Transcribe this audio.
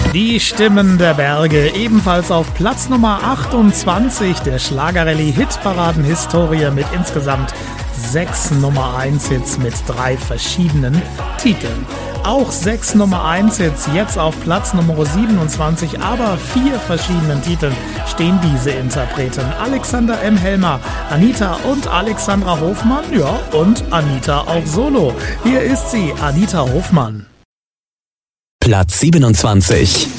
Die Stimmen der Berge, ebenfalls auf Platz Nummer 28 der Schlagerrallye-Hitparaden-Historie mit insgesamt 6 Nummer 1 Hits mit 3 verschiedenen Titeln. Auch 6 Nummer 1 Hits jetzt auf Platz Nummer 27, aber 4 verschiedenen Titeln stehen diese Interpreten. Alexander M. Helmer, Anita und Alexandra Hofmann, ja, und Anita auch solo. Hier ist sie, Anita Hofmann. Platz 27.